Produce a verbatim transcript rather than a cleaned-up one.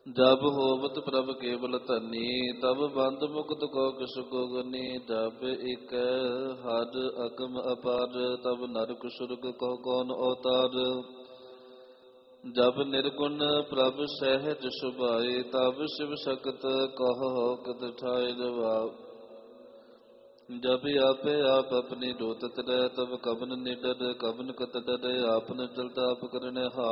ਜਬ ਹੋਵਤ ਪ੍ਰਭ ਕੇਵਲ ਧਨੀ, ਤਬ ਬੰਦ ਮੁਕਤ ਕੋ ਕਿਸ ਕੋ ਗਨੀ। ਜਬ ਇਕ ਹਰ ਅਗਮ ਅਪਾਰ, ਤਬ ਨਰਕ ਸੁਰਗ ਕੋ ਕੌਣ ਅਵਤਾਰ। ਜਬ ਨਿਰਗੁਣ ਪ੍ਰਭ ਸਹਿਜ ਸੁਭਾਏ, ਤਬ ਸ਼ਿਵ ਸ਼ਕਤ ਕਹੋ ਕਿਤ ਠਾਇ ਜਵਾਬ। जब आपे आप अपनी जोत तरै, तब कवन निडर कवन कत डरे। आपन जलत आप करने हाथ,